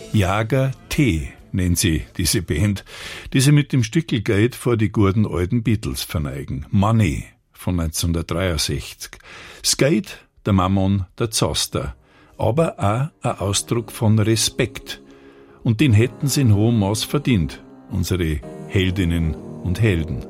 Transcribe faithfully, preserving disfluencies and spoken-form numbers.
Jager T nennt sie diese Band, die sie mit dem Stückelgeld vor die guten alten Beatles verneigen. Money von neunzehnhundertdreiundsechzig. Skate, der Mammon, der Zaster. Aber auch ein Ausdruck von Respekt. Und den hätten sie in hohem Maß verdient, unsere Heldinnen und Helden.